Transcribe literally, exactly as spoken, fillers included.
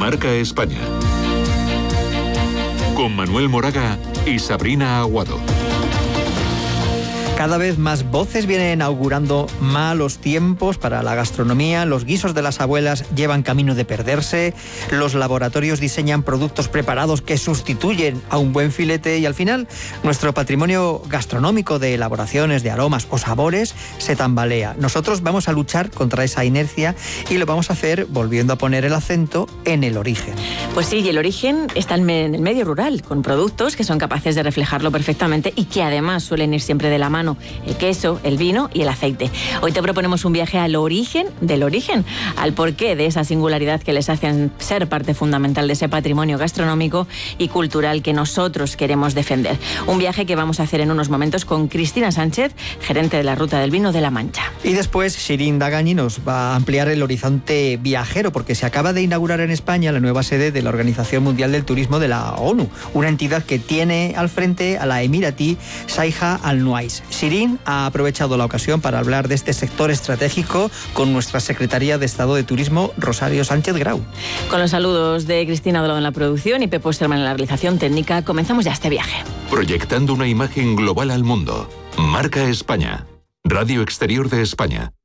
Marca España. Con Manuel Moraga y Sabrina Aguado. Cada vez más voces vienen augurando malos tiempos para la gastronomía. Los guisos de las abuelas llevan camino de perderse. Los laboratorios diseñan productos preparados que sustituyen a un buen filete. Y al final, nuestro patrimonio gastronómico de elaboraciones, de aromas o sabores se tambalea. Nosotros vamos a luchar contra esa inercia y lo vamos a hacer volviendo a poner el acento en el origen. Pues sí, y el origen está en el medio rural, con productos que son capaces de reflejarlo perfectamente y que además suelen ir siempre de la mano. El queso, el vino y el aceite. Hoy te proponemos un viaje al origen del origen, al porqué de esa singularidad que les hacen ser parte fundamental de ese patrimonio gastronómico y cultural que nosotros queremos defender. Un viaje que vamos a hacer en unos momentos con Cristina Sánchez, gerente de la Ruta del Vino de La Mancha. Y después Shirin Dagani nos va a ampliar el horizonte viajero, porque se acaba de inaugurar en España la nueva sede de la Organización Mundial del Turismo de la ONU, una entidad que tiene al frente a la emiratí Saiha Al Nuais. Shirin ha aprovechado la ocasión para hablar de este sector estratégico con nuestra secretaria de Estado de Turismo, Rosario Sánchez Grau. Con los saludos de Cristina Dolado en la producción y Pepe Osterman en la realización técnica, comenzamos ya este viaje. Proyectando una imagen global al mundo. Marca España. Radio Exterior de España.